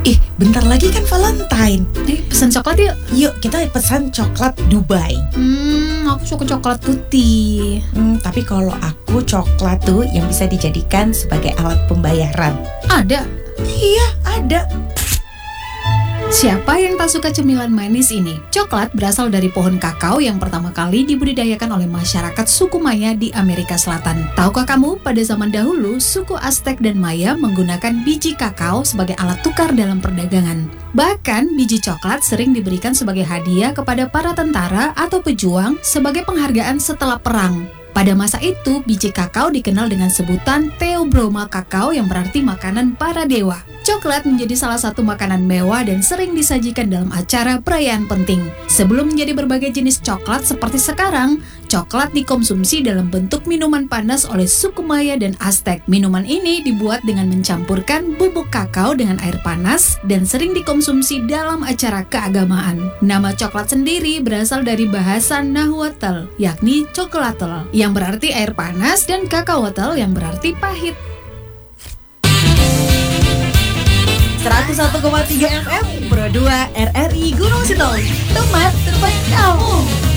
bentar lagi kan Valentine. Pesan coklat yuk. Yuk kita pesan coklat Dubai. Aku suka coklat putih. Tapi kalau aku coklat tuh yang bisa dijadikan sebagai alat pembayaran. Ada? Iya, ada. Siapa yang tak suka cemilan manis ini? Coklat berasal dari pohon kakao yang pertama kali dibudidayakan oleh masyarakat suku Maya di Amerika Selatan. Tahukah kamu, pada zaman dahulu, suku Aztec dan Maya menggunakan biji kakao sebagai alat tukar dalam perdagangan. Bahkan, biji coklat sering diberikan sebagai hadiah kepada para tentara atau pejuang sebagai penghargaan setelah perang. Pada masa itu, biji kakao dikenal dengan sebutan Theobroma kakao yang berarti makanan para dewa. Coklat menjadi salah satu makanan mewah dan sering disajikan dalam acara perayaan penting. Sebelum menjadi berbagai jenis coklat seperti sekarang, coklat dikonsumsi dalam bentuk minuman panas oleh suku Maya dan Aztec. Minuman ini dibuat dengan mencampurkan bubuk kakao dengan air panas dan sering dikonsumsi dalam acara keagamaan. Nama coklat sendiri berasal dari bahasa Nahuatl, yakni coklatl, yang berarti air panas, dan kakaotl yang berarti pahit. 101,3 FM Pro 2 RRI Gunung Sinong, teman terbaik kamu.